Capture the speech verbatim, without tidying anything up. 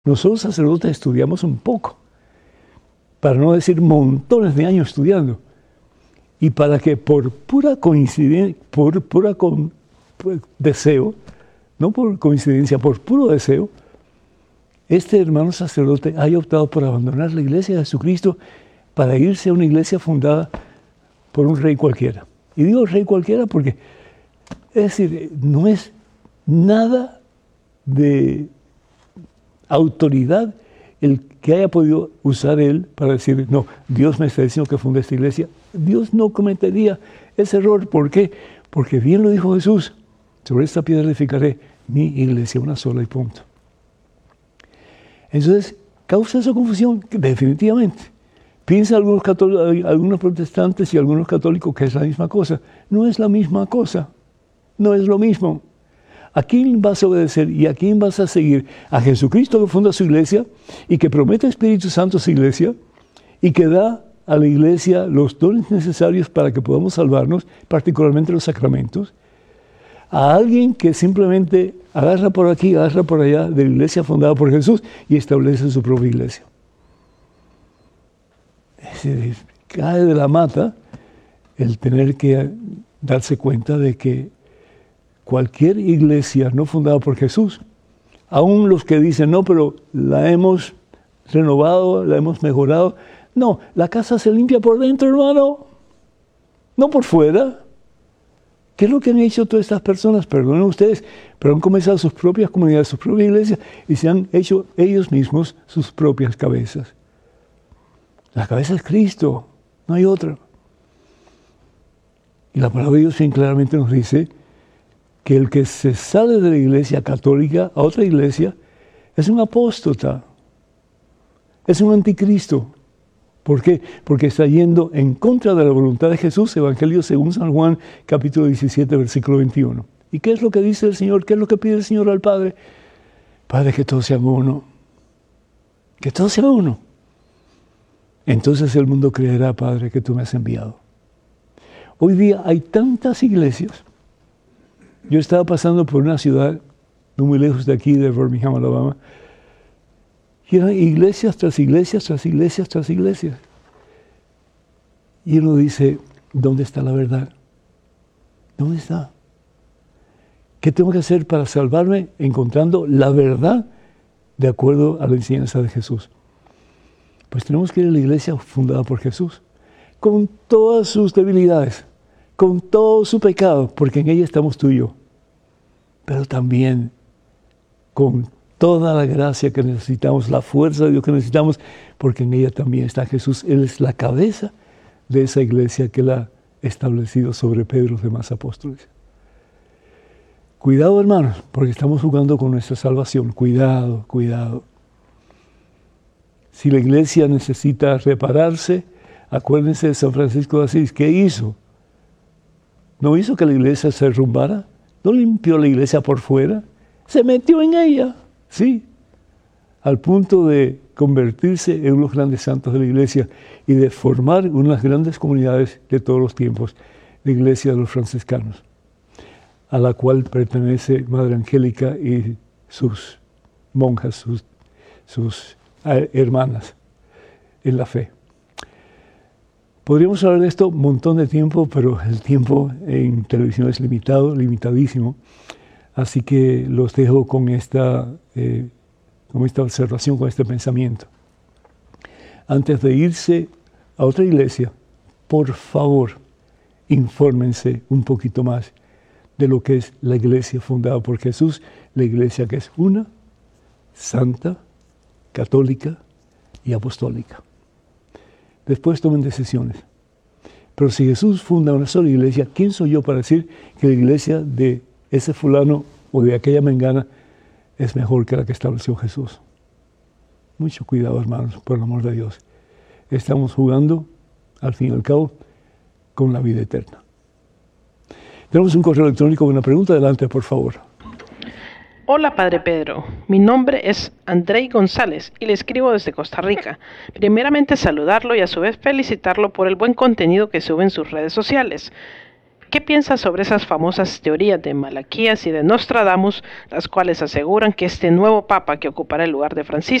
Nosotros sacerdotes estudiamos un poco, para no decir montones de años estudiando, y para que por pura coincidencia, por pura con, por deseo, no por coincidencia, por puro deseo, este hermano sacerdote haya optado por abandonar la iglesia de Jesucristo para irse a una iglesia fundada por un rey cualquiera. Y digo rey cualquiera porque, es decir, no es nada de autoridad el que haya podido usar él para decir, no, Dios me está diciendo que funde esta iglesia. Dios no cometería ese error. ¿Por qué? Porque bien lo dijo Jesús, sobre esta piedra edificaré mi iglesia, una sola y punto. Entonces, ¿causa esa confusión? Definitivamente. Piensan algunos, algunos protestantes y algunos católicos que es la misma cosa. No es la misma cosa. No es lo mismo. ¿A quién vas a obedecer y a quién vas a seguir? A Jesucristo que funda su iglesia y que promete Espíritu Santo a su iglesia y que da a la iglesia los dones necesarios para que podamos salvarnos, particularmente los sacramentos. A alguien que simplemente agarra por aquí, agarra por allá de la iglesia fundada por Jesús y establece su propia iglesia. Es decir, cae de la mata el tener que darse cuenta de que cualquier iglesia no fundada por Jesús, aún los que dicen, no, pero la hemos renovado, la hemos mejorado. No, la casa se limpia por dentro, hermano, no por fuera. ¿Qué es lo que han hecho todas estas personas? Perdonen ustedes, pero han comenzado sus propias comunidades, sus propias iglesias y se han hecho ellos mismos sus propias cabezas. La cabeza es Cristo, no hay otra. Y la palabra de Dios bien claramente nos dice que el que se sale de la iglesia católica a otra iglesia es un apóstata, es un anticristo. ¿Por qué? Porque está yendo en contra de la voluntad de Jesús, Evangelio según San Juan, capítulo diecisiete, versículo veintiuno. ¿Y qué es lo que dice el Señor? ¿Qué es lo que pide el Señor al Padre? Padre, que todos sean uno. Que todos sean uno. Entonces el mundo creerá, Padre, que tú me has enviado. Hoy día hay tantas iglesias. Yo estaba pasando por una ciudad no muy lejos de aquí, de Birmingham, Alabama, y eran iglesias tras iglesias, tras iglesias, tras iglesias. Y uno dice, ¿dónde está la verdad? ¿Dónde está? ¿Qué tengo que hacer para salvarme encontrando la verdad de acuerdo a la enseñanza de Jesús? Pues tenemos que ir a la iglesia fundada por Jesús, con todas sus debilidades, con todo su pecado, porque en ella estamos tú y yo, pero también con toda la gracia que necesitamos, la fuerza de Dios que necesitamos, porque en ella también está Jesús. Él es la cabeza de esa iglesia que Él ha establecido sobre Pedro y los demás apóstoles. Cuidado, hermanos, porque estamos jugando con nuestra salvación. Cuidado, cuidado. Si la iglesia necesita repararse, acuérdense de San Francisco de Asís. ¿Qué hizo? ¿No hizo que la iglesia se derrumbara? ¿No limpió la iglesia por fuera? Se metió en ella, sí, al punto de convertirse en unos grandes santos de la iglesia y de formar unas grandes comunidades de todos los tiempos, la iglesia de los franciscanos, a la cual pertenece Madre Angélica y sus monjas, sus, sus hermanas en la fe. Podríamos hablar de esto un montón de tiempo, pero el tiempo en televisión es limitado, limitadísimo. Así que los dejo con esta, eh, con esta observación, con este pensamiento. Antes de irse a otra iglesia, por favor, infórmense un poquito más de lo que es la iglesia fundada por Jesús, la iglesia que es una, santa, católica y apostólica. Después tomen decisiones. Pero si Jesús funda una sola iglesia, ¿quién soy yo para decir que la iglesia de ese fulano o de aquella mengana es mejor que la que estableció Jesús? Mucho cuidado, hermanos, por el amor de Dios. Estamos jugando, al fin y al cabo, con la vida eterna. Tenemos un correo electrónico con una pregunta. Adelante, por favor. Hola, Padre Pedro. Mi nombre es Andrei González y le escribo desde Costa Rica. Primeramente saludarlo y a su vez felicitarlo por el buen contenido que sube en sus redes sociales. ¿Qué piensa sobre esas famosas teorías de Malaquías y de Nostradamus, las cuales aseguran que este nuevo papa que ocupará el lugar de Francisco